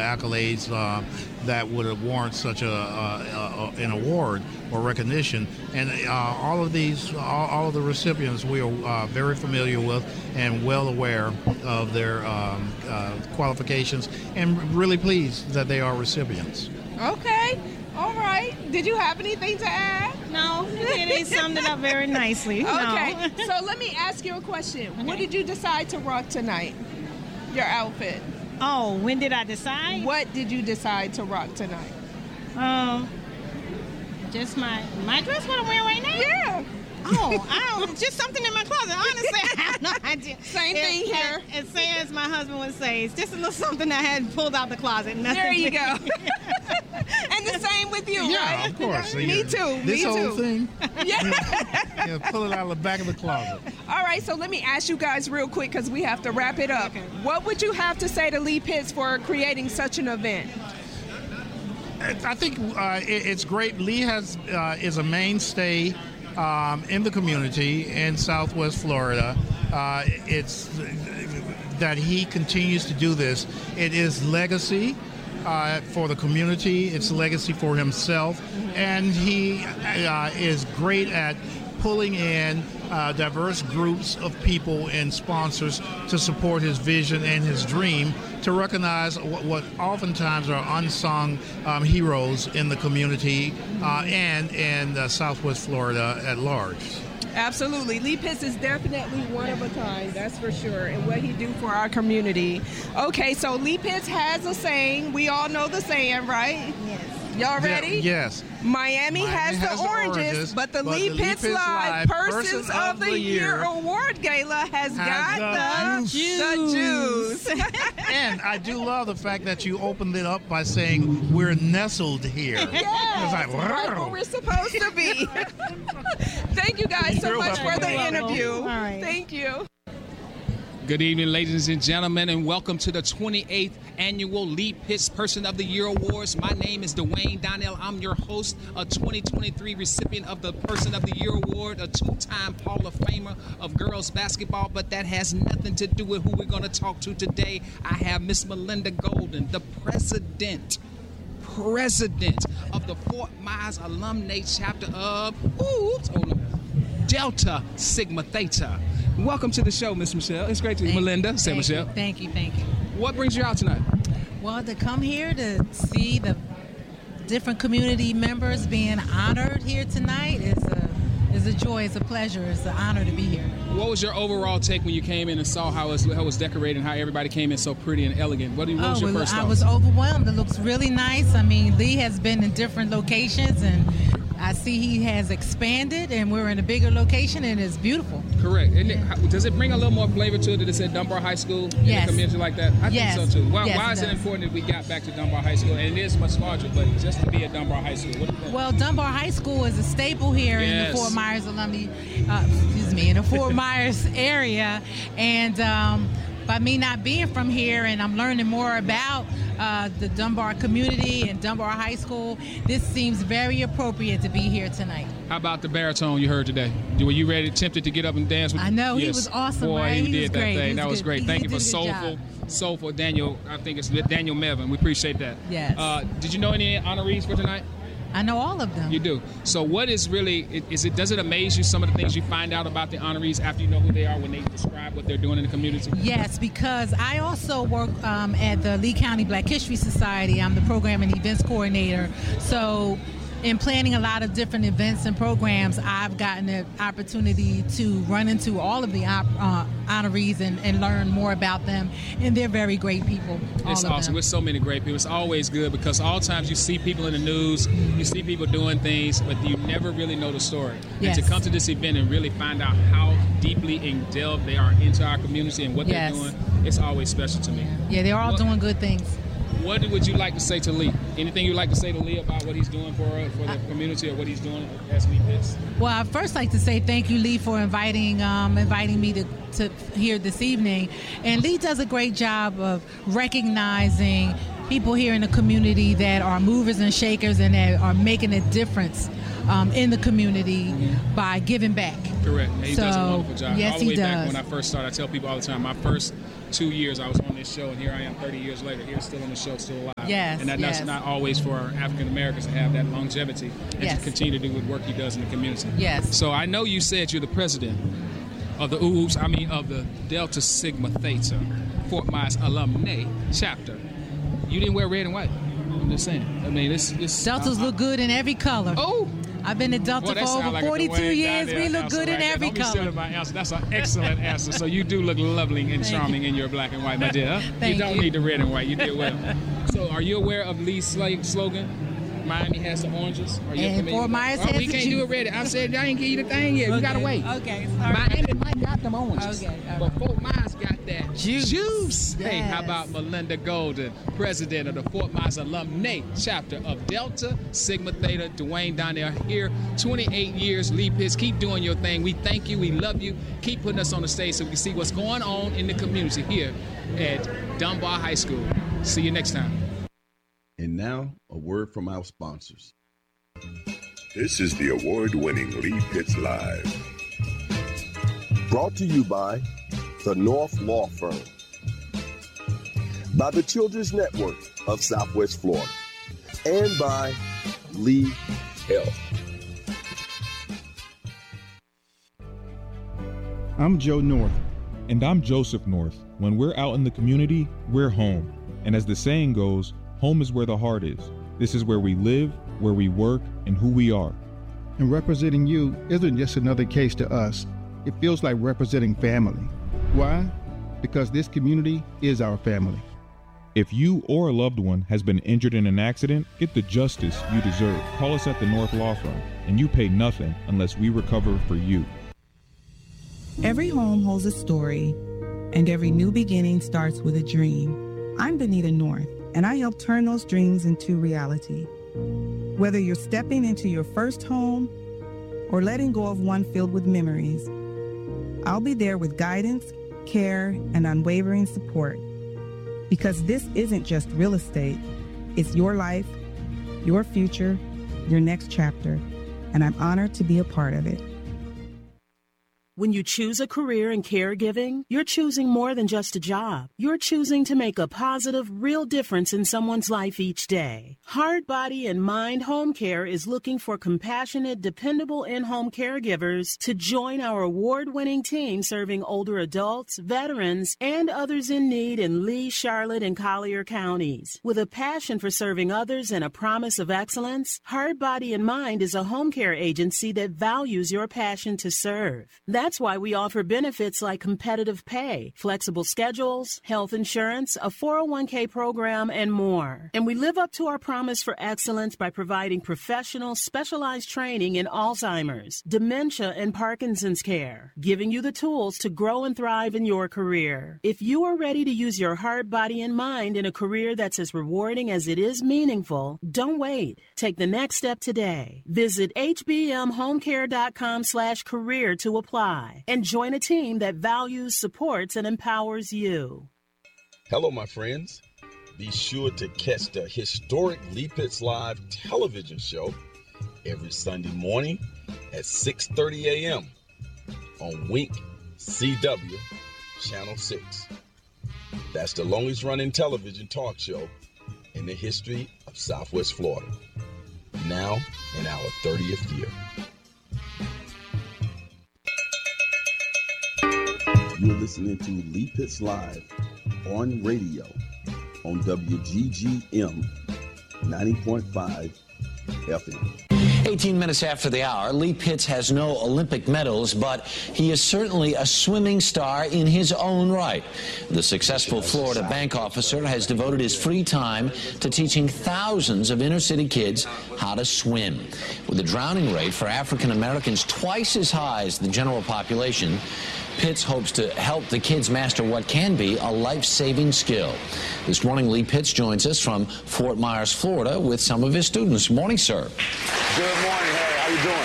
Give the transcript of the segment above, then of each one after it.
accolades that would warrant such an award or recognition. And all of the recipients we are very familiar with and well aware of their qualifications, and really pleased that they are recipients. Okay. All right. Did you have anything to add? No, they summed it up very nicely. Okay. No. So let me ask you a question. Okay. What did you decide to rock tonight? Your outfit. Oh, when did I decide? What did you decide to rock tonight? Just my dress, what I'm wearing right now? Yeah. Oh, just something in my closet. Honestly, I have no idea. Same thing here. As say as my husband would say, it's just a little something I had pulled out the closet. Nothing. There you go. And the same with you, yeah, right? Of course. Me too. This whole thing. Yeah. Pull it out of the back of the closet. All right, so let me ask you guys real quick because we have to wrap it up. Okay. What would you have to say to Lee Pitts for creating such an event? I think it's great. Lee is a mainstay in the community in Southwest Florida. It's that he continues to do this. It is legacy for the community. It's legacy for himself, and he is great at pulling in diverse groups of people and sponsors to support his vision and his dream to recognize what oftentimes are unsung heroes in the community and Southwest Florida at large. Absolutely. Lee Pitts is definitely one of a kind, that's for sure, and what he do for our community. Okay, so Lee Pitts has a saying. We all know the saying, right? Yes. Y'all ready? Yes. Miami has the oranges, but the Lee Pitts Live Persons of the Year Award Gala has got the juice. And I do love the fact that you opened it up by saying we're nestled here. Yes, it's like, right where we're supposed to be. Thank you guys so much for the interview. All right. Thank you. Good evening, ladies and gentlemen, and welcome to the 28th Annual Lee Pitts Person of the Year Awards. My name is Dwayne Donnell. I'm your host, a 2023 recipient of the Person of the Year Award, a two-time Hall of Famer of girls basketball, but that has nothing to do with who we're going to talk to today. I have Miss Melinda Golden, the president of the Fort Myers Alumni Chapter of Delta Sigma Theta. Welcome to the show, Miss Michelle. It's great to meet Melinda. Say Michelle. Thank you. What brings you out tonight? Well, to come here to see the different community members being honored here tonight is a joy, it's a pleasure, it's an honor to be here. What was your overall take when you came in and saw how it was decorated and how everybody came in so pretty and elegant? What was your first thought? I was overwhelmed. It looks really nice. I mean, Lee has been in different locations, and I see he has expanded, and we're in a bigger location, and it's beautiful. Correct. Does it bring a little more flavor to it that it's at Dunbar High School in a community like that? I think so, too. Well, why is it important that we got back to Dunbar High School? And it is much larger, but just to be at Dunbar High School. What do you think? Well, Dunbar High School is a staple here in the Fort Myers in the Fort Myers area, and by me not being from here, and I'm learning more about the Dunbar community and Dunbar High School, this seems very appropriate to be here tonight. How about the baritone you heard today? Were you ready, tempted to get up and dance with I know, he was awesome, Boy, right? he did that great. thing. That was great. Thank you for soulful Daniel. I think it's Daniel Mevin. We appreciate that. Yes. Did you know any honorees for tonight? I know all of them. You do. So what is really, does it amaze you some of the things you find out about the honorees after you know who they are when they describe what they're doing in the community? Yes, because I also work at the Lee County Black History Society. I'm the program and events coordinator. So in planning a lot of different events and programs, I've gotten an opportunity to run into all of the honorees and learn more about them, and they're very great people. It's awesome. With so many great people. It's always good because all times you see people in the news, you see people doing things, but you never really know the story. Yes. And to come to this event and really find out how deeply delved they are into our community and what they're doing, it's always special to me. Yeah, they're all doing good things. What would you like to say to Lee? Anything you'd like to say to Lee about what he's doing for the community or what he's doing as Lee Pitts? Well, I'd first like to say thank you, Lee, for inviting me to here this evening. And Lee does a great job of recognizing people here in the community that are movers and shakers and that are making a difference in the community by giving back. Correct. And he does a wonderful job. Yes, all the way he does. back when I first started, I tell people all the time, my first 2 years I was on this show, and here I am 30 years later, here still on the show, still alive. Yes, and that's not always for African Americans to have that longevity and Yes. to continue to do the work he does in the community. Yes. So I know you said you're the president of the of the Delta Sigma Theta Fort Myers Alumni Chapter. You didn't wear red and white. I'm just saying. I mean, this Deltas look good in every color. Oh. I've been at Delta for over 42 years. We look good in every color. My answer. That's an excellent answer. So you do look lovely and charming in your black and white, my dear. Thank you don't you. need the red and white. You did well. So are you aware of Lee's slogan? Miami has the oranges. Are you And familiar Fort with that? Myers Oh, has we the can't do juice. it ready. I said I ain't give you the thing yet. We gotta wait. Okay, sorry. Miami might got them oranges. Okay, all But right. Fort Myers got that Juice. Hey, how Yes. about Melinda Golden, president of the Fort Myers Alumni Chapter of Delta Sigma Theta, Dwayne Donnell here, 28 years, Lee Pitts. Keep doing your thing. We thank you. We love you. Keep putting us on the stage so we can see what's going on in the community here at Dunbar High School. See you next time. And now, a word from our sponsors. This is the award-winning Lee Pitts Live. Brought to you by the North Law Firm, by the Children's Network of Southwest Florida, and by Lee Health. I'm Joe North. And I'm Joseph North. When we're out in the community, we're home. And as the saying goes, home is where the heart is. This is where we live, where we work, and who we are. And representing you isn't just another case to us. It feels like representing family. Why? Because this community is our family. If you or a loved one has been injured in an accident, get the justice you deserve. Call us at the North Law Firm, and you pay nothing unless we recover for you. Every home holds a story, and every new beginning starts with a dream. I'm Benita North, and I help turn those dreams into reality. Whether you're stepping into your first home or letting go of one filled with memories, I'll be there with guidance, care, and unwavering support. Because this isn't just real estate, it's your life, your future, your next chapter, and I'm honored to be a part of it. When you choose a career in caregiving, you're choosing more than just a job. You're choosing to make a positive, real difference in someone's life each day. Heart, Body, and Mind Home Care is looking for compassionate, dependable in-home caregivers to join our award-winning team serving older adults, veterans, and others in need in Lee, Charlotte, and Collier counties. With a passion for serving others and a promise of excellence, Heart, Body, and Mind is a home care agency that values your passion to serve. That's why we offer benefits like competitive pay, flexible schedules, health insurance, a 401k program, and more. And we live up to our promise for excellence by providing professional, specialized training in Alzheimer's, dementia, and Parkinson's care, giving you the tools to grow and thrive in your career. If you are ready to use your heart, body, and mind in a career that's as rewarding as it is meaningful, don't wait. Take the next step today. Visit hbmhomecare.com/career to apply. And join a team that values, supports, and empowers you. Hello, my friends. Be sure to catch the historic Lee Pitts Live television show every Sunday morning at 6:30 a.m. on Wink CW Channel 6. That's the longest running television talk show in the history of Southwest Florida. Now in our 30th year. You're listening to Lee Pitts Live on radio on WGGM 90.5 FM. 18 minutes after the hour, Lee Pitts has no Olympic medals, but he is certainly a swimming star in his own right. The successful Florida bank officer has devoted his free time to teaching thousands of inner-city kids how to swim. With the drowning rate for African Americans twice as high as the general population, Pitts hopes to help the kids master what can be a life-saving skill. This morning, Lee Pitts joins us from Fort Myers, Florida, with some of his students. Morning, sir. Good morning, Harry. How you doing?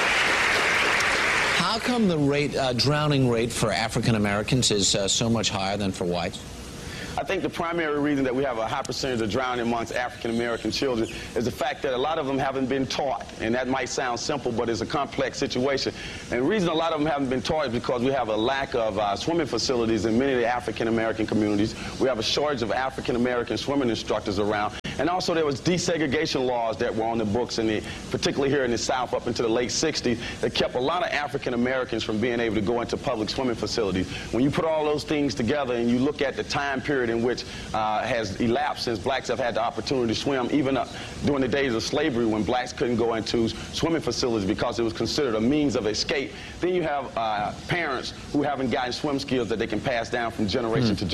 How come the drowning rate for African Americans is so much higher than for whites? I think the primary reason that we have a high percentage of drowning amongst African American children is the fact that a lot of them haven't been taught, and that might sound simple, but it's a complex situation. And the reason a lot of them haven't been taught is because we have a lack of swimming facilities in many of the African American communities. We have a shortage of African American swimming instructors around. And also there was desegregation laws that were on the books, particularly here in the South up into the late 60s, that kept a lot of African Americans from being able to go into public swimming facilities. When you put all those things together and you look at the time period in which has elapsed since blacks have had the opportunity to swim, even during the days of slavery when blacks couldn't go into swimming facilities because it was considered a means of escape, then you have parents who haven't gotten swim skills that they can pass down from generation to generation.